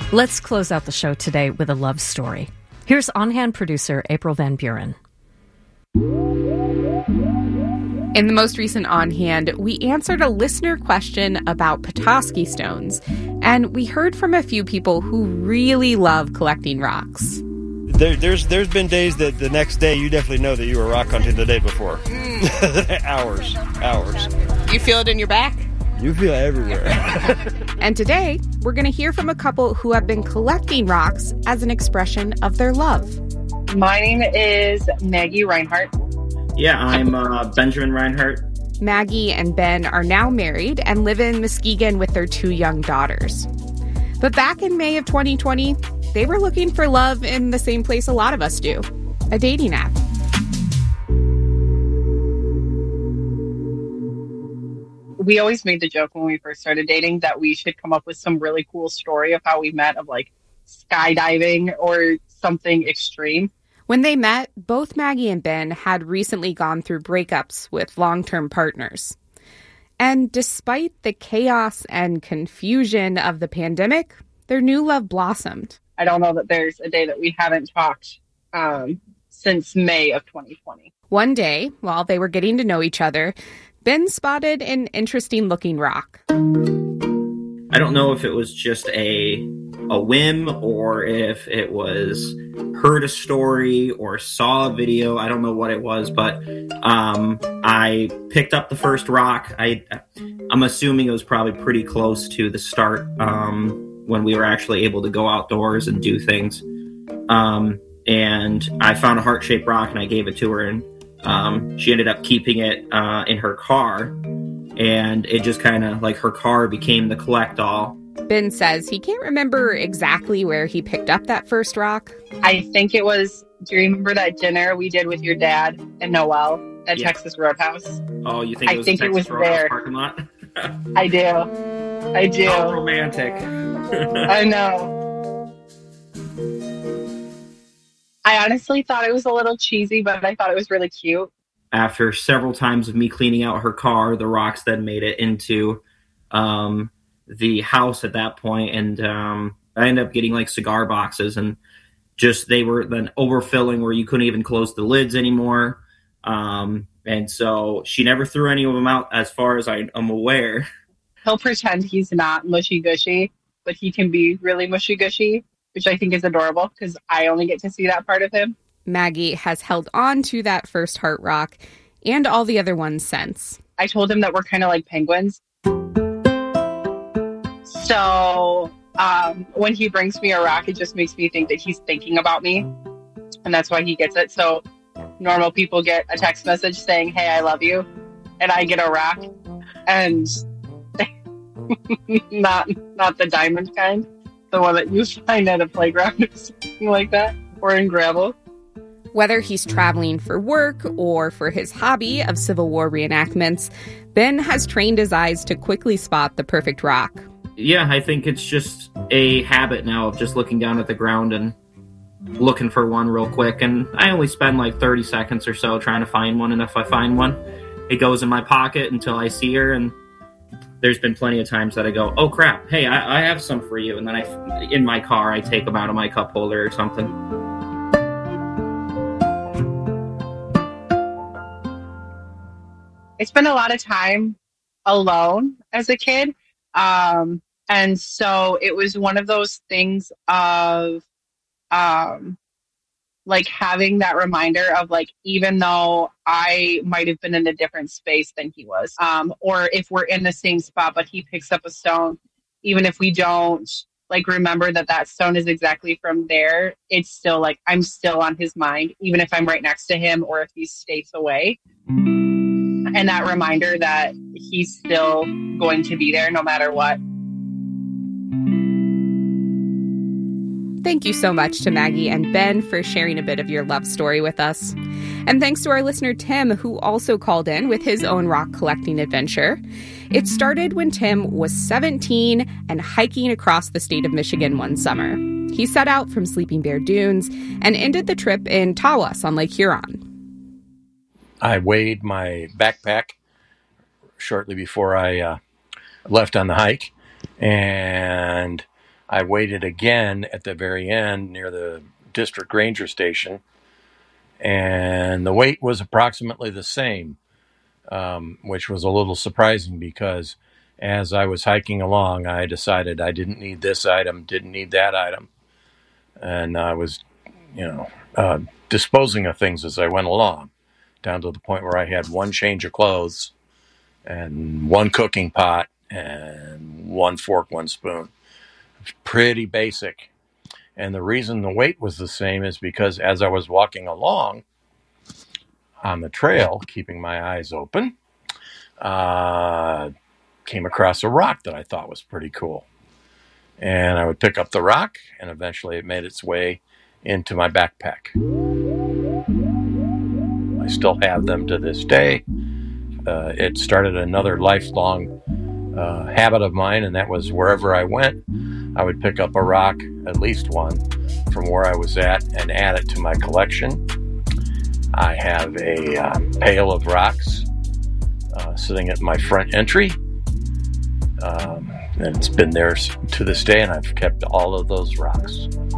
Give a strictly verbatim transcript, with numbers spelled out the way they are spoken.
Let's close out the show today with a love story. Here's on-hand producer April Van Buren. In the most recent On Hand, we answered a listener question about Petoskey stones, and we heard from a few people who really love collecting rocks. There, there's there's been days that the next day you definitely know that you were rock hunting the day before. Mm. hours, hours. You feel it in your back? You feel it everywhere. And today, we're going to hear from a couple who have been collecting rocks as an expression of their love. My name is Maggie Reinhardt. Yeah, I'm uh, Benjamin Reinhardt. Maggie and Ben are now married and live in Muskegon with their two young daughters. But back in May of twenty twenty, they were looking for love in the same place a lot of us do, a dating app. We always made the joke when we first started dating that we should come up with some really cool story of how we met, of like skydiving or something extreme. When they met, both Maggie and Ben had recently gone through breakups with long-term partners. And despite the chaos and confusion of the pandemic, their new love blossomed. I don't know that there's a day that we haven't talked um, since May of twenty twenty. One day, while they were getting to know each other, Ben spotted an interesting-looking rock. I don't know if it was just a a whim or if it was heard a story or saw a video. I don't know what it was, but um, I picked up the first rock. I, I'm assuming it was probably pretty close to the start um, when we were actually able to go outdoors and do things. Um, and I found a heart-shaped rock and I gave it to her, and um, she ended up keeping it uh, in her car. And it just kind of, like, her car became the collect-all. Ben says he can't remember exactly where he picked up that first rock. I think it was, do you remember that dinner we did with your dad and Noelle at Yeah. Texas Roadhouse? Oh, you think it I was think the it was Texas Roadhouse there. parking lot? I do. I do. How romantic. I know. I honestly thought it was a little cheesy, but I thought it was really cute. After several times of me cleaning out her car, the rocks then made it into um, the house at that point, and um, I ended up getting like cigar boxes, and just they were then overfilling where you couldn't even close the lids anymore. Um, and so she never threw any of them out, as far as I am aware. He'll pretend he's not mushy-gushy, but he can be really mushy-gushy, which I think is adorable because I only get to see that part of him. Maggie has held on to that first heart rock and all the other ones since. I told him that we're kind of like penguins. So um, when he brings me a rock, it just makes me think that he's thinking about me. And that's why he gets it. So normal people get a text message saying, hey, I love you. And I get a rock. And not not the diamond kind. The one that you find at a playground or something like that. Or in gravel. Whether he's traveling for work or for his hobby of Civil War reenactments, Ben has trained his eyes to quickly spot the perfect rock. Yeah, I think it's just a habit now of just looking down at the ground and looking for one real quick. And I only spend like thirty seconds or so trying to find one. And if I find one, it goes in my pocket until I see her. And there's been plenty of times that I go, oh crap, hey, I, I have some for you. And then I, in my car, I take them out of my cup holder or something. I spent a lot of time alone as a kid. Um, and so it was one of those things of, um, like having that reminder of like, even though I might have been in a different space than he was, um, or if we're in the same spot, but he picks up a stone, even if we don't like remember that that stone is exactly from there, it's still like, I'm still on his mind, even if I'm right next to him or if he's states away. And that reminder that he's still going to be there no matter what. Thank you so much to Maggie and Ben for sharing a bit of your love story with us. And thanks to our listener Tim, who also called in with his own rock collecting adventure. It started when Tim was seventeen and hiking across the state of Michigan one summer. He set out from Sleeping Bear Dunes and ended the trip in Tawas on Lake Huron. I weighed my backpack shortly before I uh, left on the hike, and I waited again at the very end near the district ranger station, and the wait was approximately the same, um, which was a little surprising because as I was hiking along, I decided I didn't need this item, didn't need that item. And I was, you know, uh, disposing of things as I went along, down to the point where I had one change of clothes and one cooking pot and one fork, one spoon. Pretty basic. And the reason the weight was the same is because as I was walking along on the trail, keeping my eyes open, uh, came across a rock that I thought was pretty cool. And I would pick up the rock, and eventually it made its way into my backpack. I still have them to this day. Uh, it started another lifelong uh, habit of mine, and that was wherever I went, I would pick up a rock, at least one, from where I was at and add it to my collection. I have a uh, pail of rocks uh, sitting at my front entry. Um, and it's been there to this day, and I've kept all of those rocks.